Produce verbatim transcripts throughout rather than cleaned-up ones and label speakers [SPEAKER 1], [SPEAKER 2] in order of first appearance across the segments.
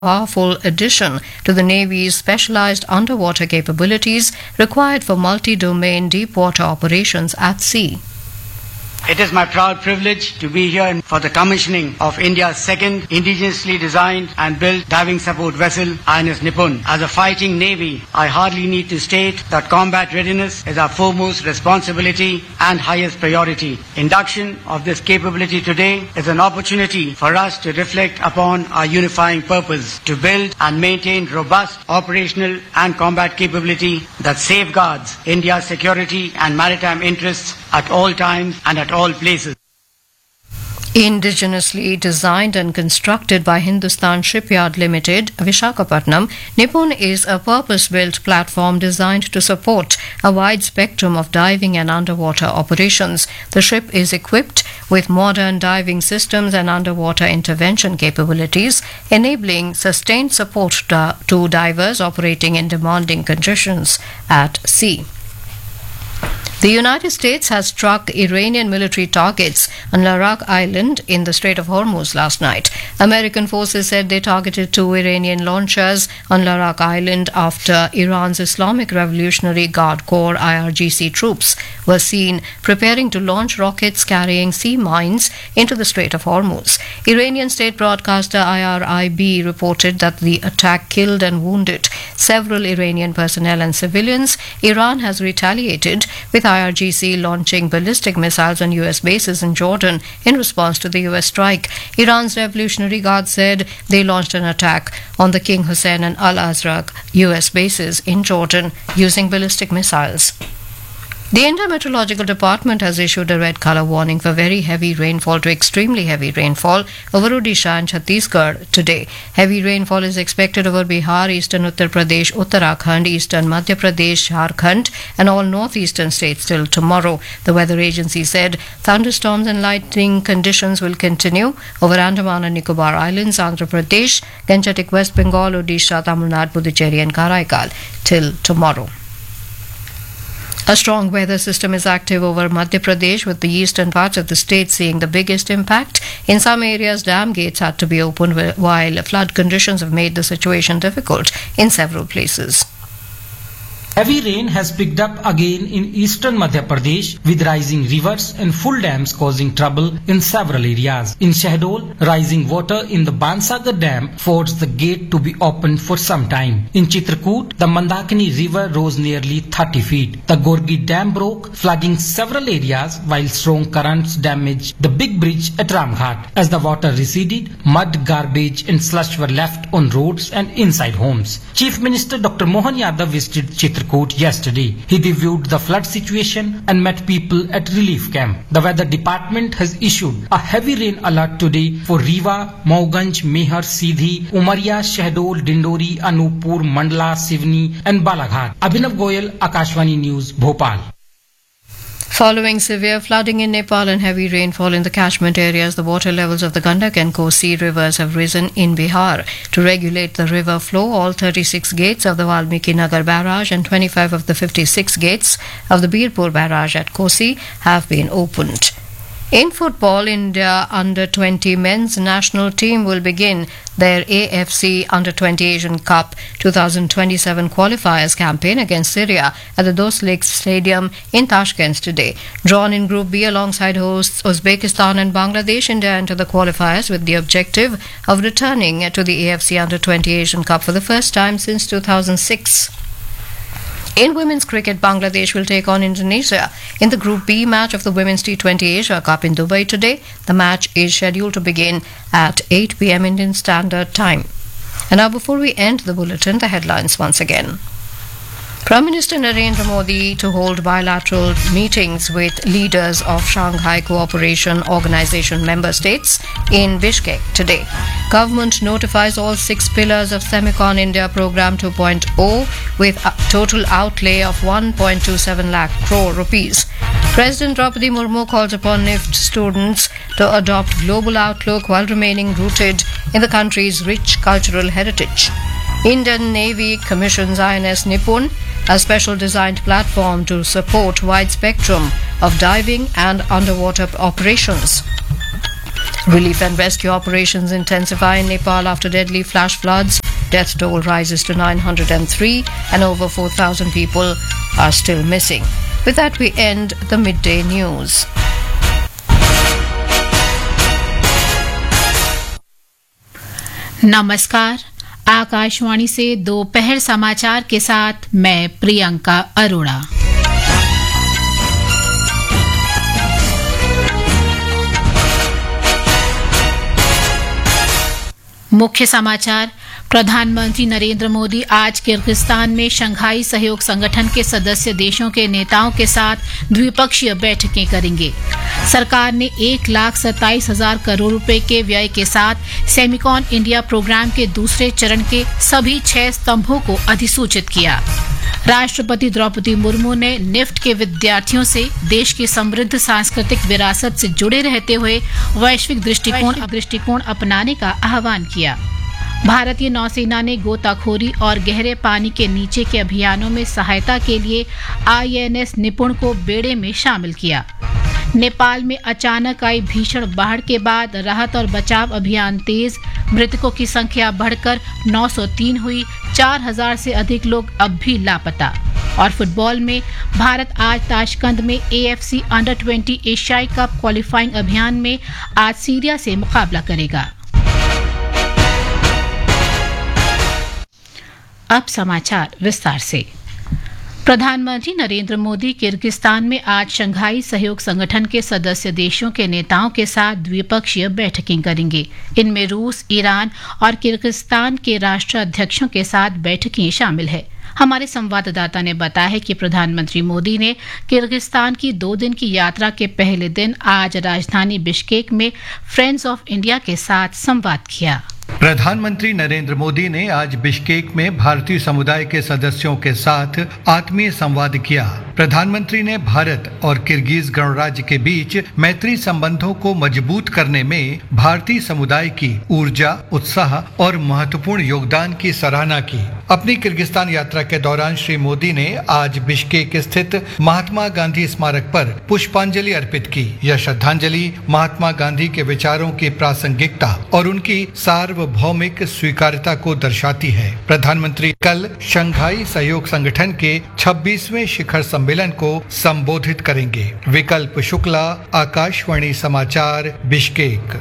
[SPEAKER 1] powerful addition to the Navy's specialized underwater capabilities required for multi-domain deep-water operations at sea.
[SPEAKER 2] It is my proud privilege to be here for the commissioning of India's second indigenously designed and built diving support vessel, I N S Nippon. As a fighting navy, I hardly need to state that combat readiness is our foremost responsibility and highest priority. Induction of this capability today is an opportunity for us to reflect upon our unifying purpose, to build and maintain robust operational and combat capability that safeguards India's security and maritime interests at all times and at all places.
[SPEAKER 1] Indigenously designed and constructed by Hindustan Shipyard Limited, Visakhapatnam, Nippon is a purpose-built platform designed to support a wide spectrum of diving and underwater operations. The ship is equipped with modern diving systems and underwater intervention capabilities, enabling sustained support to divers operating in demanding conditions at sea. The United States has struck Iranian military targets on Larak Island in the Strait of Hormuz last night. American forces said they targeted two Iranian launchers on Larak Island after Iran's Islamic Revolutionary Guard Corps I R G C troops were seen preparing to launch rockets carrying sea mines into the Strait of Hormuz. Iranian state broadcaster I R I B reported that the attack killed and wounded several Iranian personnel and civilians. Iran has retaliated with I R G C launching ballistic missiles on U S bases in Jordan in response to the U S strike. Iran's Revolutionary Guard said they launched an attack on the King Hussein and Al Azraq U S bases in Jordan using ballistic missiles. The India Meteorological Department has issued a red colour warning for very heavy rainfall to extremely heavy rainfall over Odisha and Chhattisgarh today. Heavy rainfall is expected over Bihar, eastern Uttar Pradesh, Uttarakhand, eastern Madhya Pradesh, Jharkhand and all northeastern states till tomorrow. The weather agency said thunderstorms and lightning conditions will continue over Andaman and Nicobar Islands, Andhra Pradesh, Gangetic West Bengal, Odisha, Tamil Nadu, Puducherry and Karaikal till tomorrow. A strong weather system is active over Madhya Pradesh, with the eastern parts of the state seeing the biggest impact. In some areas, dam gates had to be opened, while flood conditions have made the situation difficult in several places.
[SPEAKER 3] Heavy rain has picked up again in eastern Madhya Pradesh, with rising rivers and full dams causing trouble in several areas. In Shahdol, rising water in the Bansagar Dam forced the gate to be opened for some time. In Chitrakoot, the Mandakini River rose nearly thirty feet. The Gorgi Dam broke, flooding several areas, while strong currents damaged the big bridge at Ramghat. As the water receded, mud, garbage and slush were left on roads and inside homes. Chief Minister Doctor Mohan Yadav visited Chitrakoot yesterday. He reviewed the flood situation and met people at relief camp. The weather department has issued a heavy rain alert today for Rewa, Mauganj, Mehar, Sidhi, Umaria, Shahdol, Dindori, Anuppur, Mandla, Sivni and Balaghat. Abhinav Goyal, Akashvani News, Bhopal.
[SPEAKER 1] Following severe flooding in Nepal and heavy rainfall in the catchment areas, the water levels of the Gandak and Kosi rivers have risen in Bihar. To regulate the river flow, all thirty-six gates of the Valmiki Nagar barrage and twenty-five of the fifty-six gates of the Birpur barrage at Kosi have been opened. In football, India under twenty men's national team will begin their A F C under twenty Asian Cup twenty twenty-seven qualifiers campaign against Syria at the Dost Lake Stadium in Tashkent today. Drawn in Group B alongside hosts Uzbekistan and Bangladesh, India enter the qualifiers with the objective of returning to the A F C under twenty Asian Cup for the first time since two thousand six. In women's cricket, Bangladesh will take on Indonesia in the Group B match of the Women's T twenty Asia Cup in Dubai today. The match is scheduled to begin at eight p m Indian Standard Time. And now, before we end the bulletin, the headlines once again. Prime Minister Narendra Modi to hold bilateral meetings with leaders of Shanghai Cooperation Organization member states in Bishkek today. Government notifies all six pillars of Semicon India Program two point oh with a total outlay of one point two seven lakh crore rupees. President Draupadi Murmu calls upon N I F T students to adopt global outlook while remaining rooted in the country's rich cultural heritage. Indian Navy commissions I N S Nippon, a special designed platform to support wide spectrum of diving and underwater operations. Relief and rescue operations intensify in Nepal after deadly flash floods. Death toll rises to nine hundred three and over four thousand people are still missing. With that, we end the midday news.
[SPEAKER 4] नमस्कार, आकाशवाणी से दोपहर समाचार के साथ मैं प्रियंका अरोड़ा। मुख्य समाचार। प्रधानमंत्री नरेंद्र मोदी आज किर्गिस्तान में शंघाई सहयोग संगठन के सदस्य देशों के नेताओं के साथ द्विपक्षीय बैठकें करेंगे। सरकार ने एक लाख सत्ताईस हजार करोड़ रुपए के व्यय के साथ सेमिकॉन इंडिया प्रोग्राम के दूसरे चरण के सभी छह स्तंभों को अधिसूचित किया। राष्ट्रपति द्रौपदी मुर्मू ने निफ्ट के विद्यार्थियों से देश की समृद्ध सांस्कृतिक विरासत से जुड़े रहते हुए वैश्विक दृष्टिकोण दृष्टिकोण अपनाने का आह्वान किया। भारतीय नौसेना ने गोताखोरी और गहरे पानी के नीचे के अभियानों में सहायता के लिए आईएनएस निपुण को बेड़े में शामिल किया। नेपाल में अचानक आई भीषण बाढ़ के बाद राहत और बचाव अभियान तेज, मृतकों की संख्या बढ़कर नौ सौ तीन हुई, चार हजार से अधिक लोग अब भी लापता। और फुटबॉल में भारत आज ताशकंद में एएफसी अंडर बीस एशियाई कप क्वालिफाइंग अभियान में आज सीरिया से मुकाबला करेगा। अब समाचार विस्तार से। प्रधानमंत्री नरेंद्र मोदी किर्गिस्तान में आज शंघाई सहयोग संगठन के सदस्य देशों के नेताओं के साथ द्विपक्षीय बैठकें करेंगे। इनमें रूस, ईरान और किर्गिस्तान के राष्ट्राध्यक्षों के साथ बैठकें शामिल है। हमारे संवाददाता ने बताया है कि प्रधानमंत्री मोदी ने किर्गिस्तान की दो दिन की यात्रा के पहले दिन आज राजधानी बिश्केक में फ्रेंड्स ऑफ इंडिया के साथ संवाद किया।
[SPEAKER 5] प्रधानमंत्री नरेंद्र मोदी ने आज बिश्केक में भारतीय समुदाय के सदस्यों के साथ आत्मीय संवाद किया। प्रधानमंत्री ने भारत और किर्गिज गणराज्य के बीच मैत्री संबंधों को मजबूत करने में भारतीय समुदाय की ऊर्जा, उत्साह और महत्वपूर्ण योगदान की सराहना की। अपनी किर्गिस्तान यात्रा के दौरान श्री मोदी ने आज बिश्केक स्थित महात्मा गांधी स्मारक पर पुष्पांजलि अर्पित की। यह श्रद्धांजलि महात्मा गांधी के विचारों की प्रासंगिकता और उनकी सार्वभौमिक स्वीकार्यता को दर्शाती है। प्रधानमंत्री कल शंघाई सहयोग संगठन के छब्बीसवें शिखर सम्मेलन को संबोधित करेंगे। विकल्प शुक्ला, आकाशवाणी समाचार, बिश्केक।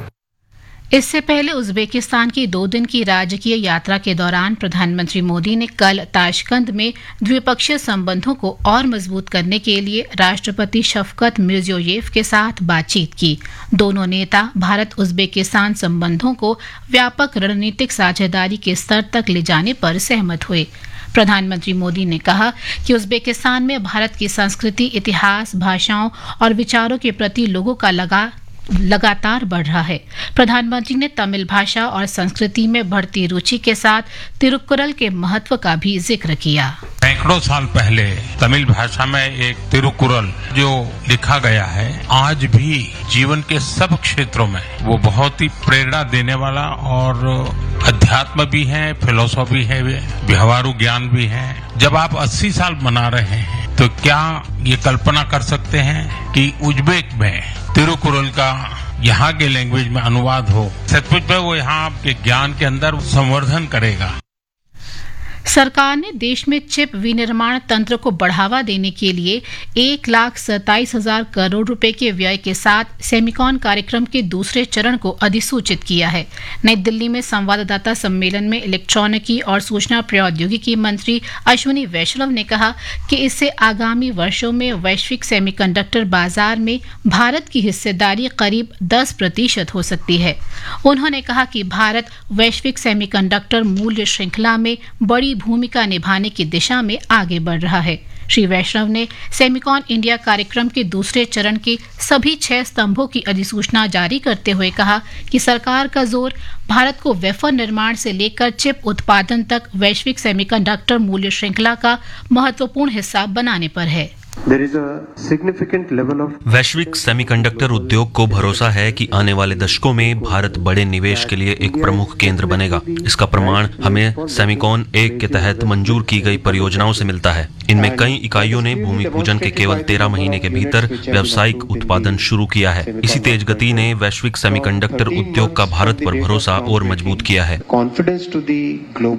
[SPEAKER 4] इससे पहले उज्बेकिस्तान की दो दिन की राजकीय यात्रा के दौरान प्रधानमंत्री मोदी ने कल ताशकंद में द्विपक्षीय संबंधों को और मजबूत करने के लिए राष्ट्रपति शफकत मिर्जियोयेव के साथ बातचीत की। दोनों नेता भारत उज्बेकिस्तान संबंधों को व्यापक रणनीतिक साझेदारी के स्तर तक ले जाने पर सहमत हुए। प्रधानमंत्री मोदी ने कहा कि उज्बेकिस्तान में भारत की संस्कृति, इतिहास, भाषाओं और विचारों के प्रति लोगों का लगा लगातार बढ़ रहा है। प्रधानमंत्री ने तमिल भाषा और संस्कृति में बढ़ती रुचि के साथ तिरुक्कुरल के महत्व का भी जिक्र किया।
[SPEAKER 6] सैकड़ों साल पहले तमिल भाषा में एक तिरुक्कुरल जो लिखा गया है, आज भी जीवन के सब क्षेत्रों में वो बहुत ही प्रेरणा देने वाला और अध्यात्म भी है, फिलोसॉफी है, व्यवहारू ज्ञान भी है। जब आप अस्सी साल मना रहे हैं तो क्या ये कल्पना कर सकते हैं कि उज्बेक में तिरुक्कुरल का यहाँ के लैंग्वेज में अनुवाद हो? सचमुच में वो यहाँ आपके ज्ञान के अंदर संवर्धन करेगा।
[SPEAKER 4] सरकार ने देश में चिप विनिर्माण तंत्र को बढ़ावा देने के लिए एक लाख सत्ताईस हजार करोड़ रुपए के व्यय के साथ सेमिकॉन कार्यक्रम के दूसरे चरण को अधिसूचित किया है। नई दिल्ली में संवाददाता सम्मेलन में इलेक्ट्रॉनिकी और सूचना प्रौद्योगिकी मंत्री अश्विनी वैष्णव ने कहा कि इससे आगामी वर्षों में वैश्विक सेमीकंडक्टर बाजार में भारत की हिस्सेदारी करीब दस प्रतिशत हो सकती है। उन्होंने कहा कि भारत वैश्विक सेमीकंडक्टर मूल्य श्रृंखला में बड़ी भूमिका निभाने की दिशा में आगे बढ़ रहा है। श्री वैष्णव ने सेमिकॉन इंडिया कार्यक्रम के दूसरे चरण के सभी छह स्तंभों की अधिसूचना जारी करते हुए कहा कि सरकार का जोर भारत को वेफर निर्माण से लेकर चिप उत्पादन तक वैश्विक सेमीकंडक्टर मूल्य श्रृंखला का महत्वपूर्ण हिस्सा बनाने पर है।
[SPEAKER 7] There is a significant level of
[SPEAKER 8] वैश्विक सेमीकंडक्टर उद्योग को भरोसा है कि आने वाले दशकों में भारत बड़े निवेश के लिए एक प्रमुख केंद्र बनेगा। इसका प्रमाण हमें सेमिकॉन एक के तहत मंजूर की गई परियोजनाओं से मिलता है। इनमें कई इकाइयों ने भूमि पूजन के केवल तेरह महीने के भीतर व्यावसायिक उत्पादन शुरू किया है। इसी तेज गति ने वैश्विक सेमीकंडक्टर उद्योग का भारत पर भरोसा और मजबूत किया है।